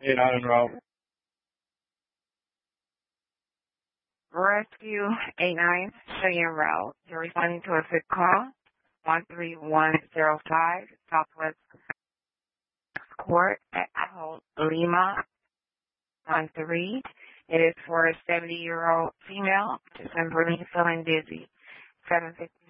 Island Road. Rescue 89 Cheyenne Route. You're responding to a sick call. 13105 Southwest Court at Lima 13. It is for a 70-year-old female, just simply feeling dizzy. 7:50